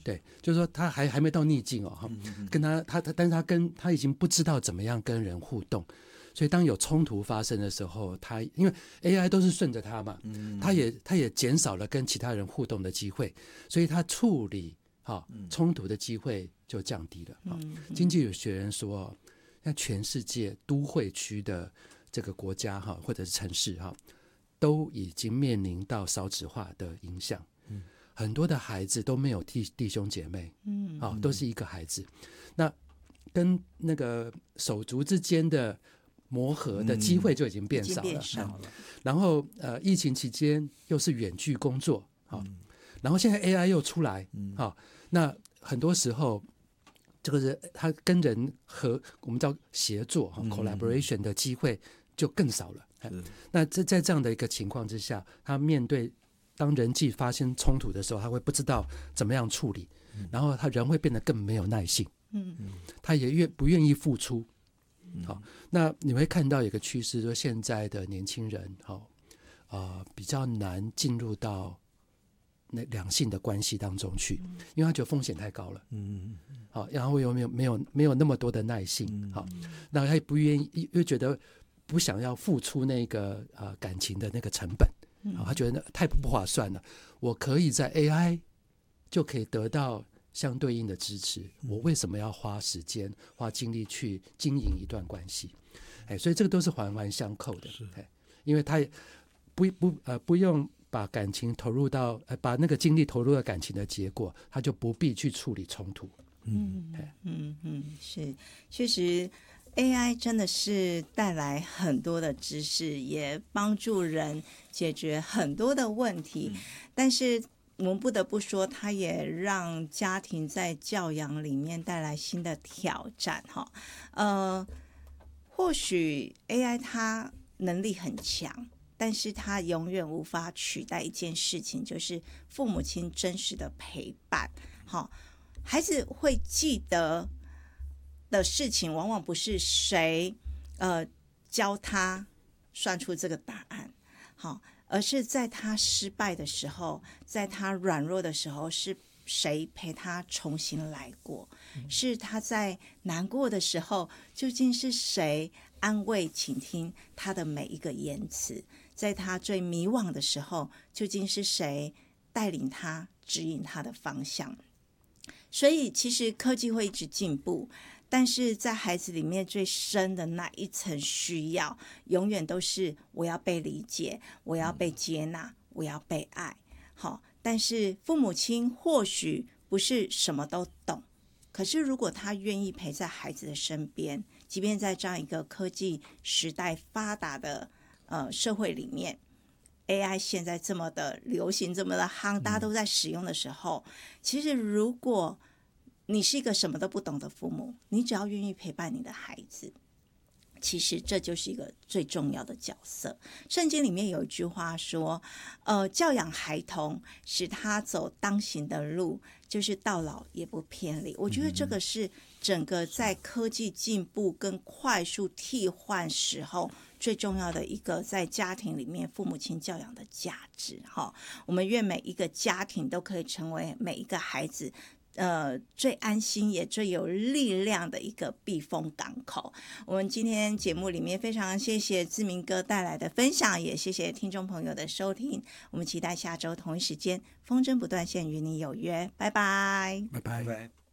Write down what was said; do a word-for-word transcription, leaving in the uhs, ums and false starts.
对，就是说他还还没到逆境哦，哈、嗯，跟他他他，但是他跟他已经不知道怎么样跟人互动，所以当有冲突发生的时候，他因为 A I 都是顺着他嘛，嗯，他也他也减少了跟其他人互动的机会，所以他处理哈、哦、冲突的机会就降低了。哦、嗯，经济学人说，像全世界都会区的这个国家哈或者是城市哈，都已经面临到少子化的影响。嗯，很多的孩子都没有弟弟兄姐妹，嗯，哦，都是一个孩子，那跟那个手足之间的磨合的机会就已经变少了。嗯、少了嗯、然后呃，疫情期间又是远距工作，好、哦嗯，然后现在 A I 又出来，嗯，好、哦，那很多时候这个是他跟人和我们叫协作、嗯、collaboration 的机会就更少了。嗯、那在在这样的一个情况之下，他面对当人际发生冲突的时候，他会不知道怎么样处理，嗯、然后他人会变得更没有耐性，嗯，他也愿不愿意付出。好，那你会看到有个趋势，说现在的年轻人，好、呃，比较难进入到那两性的关系当中去，因为他觉得风险太高了，嗯，好，然后又没有没有没有那么多的耐性，好，那他也不愿意，又觉得不想要付出那个呃感情的那个成本。哦、他觉得太不划算了，我可以在 A I 就可以得到相对应的支持，我为什么要花时间花精力去经营一段关系？哎，所以这个都是环环相扣的，哎，因为他不不呃不用把感情投入到呃把那个精力投入到感情的结果，他就不必去处理冲突。 嗯嗯嗯，是，确实。A I 真的是带来很多的知识，也帮助人解决很多的问题，嗯、但是我们不得不说，它也让家庭在教养里面带来新的挑战哈。呃，或许 A I 它能力很强，但是它永远无法取代一件事情，就是父母亲真实的陪伴。好，孩子会记得的事情往往不是谁呃教他算出这个答案，好，而是在他失败的时候，在他软弱的时候，是谁陪他重新来过？嗯、是他在难过的时候，究竟是谁安慰、倾听他的每一个言辞？在他最迷惘的时候，究竟是谁带领他、指引他的方向？所以，其实科技会一直进步。但是在孩子里面最深的那一层需要，永远都是我要被理解，我要被接纳，我要被爱。好，但是父母亲或许不是什么都懂，可是如果他愿意陪在孩子的身边，即便在这样一个科技时代发达的呃社会里面 ，A I 现在这么的流行，这么的夯，大家都在使用的时候，其实如果你是一个什么都不懂的父母，你只要愿意陪伴你的孩子，其实这就是一个最重要的角色。圣经里面有一句话说，呃，教养孩童，使他走当行的路，就是到老也不偏离。我觉得这个是整个在科技进步跟快速替换时候最重要的一个在家庭里面父母亲教养的价值。我们愿每一个家庭都可以成为每一个孩子呃，最安心也最有力量的一个避风港口。我们今天节目里面非常谢谢志明哥带来的分享，也谢谢听众朋友的收听。我们期待下周同一时间风筝不断线与你有约，拜拜， 拜拜。拜拜。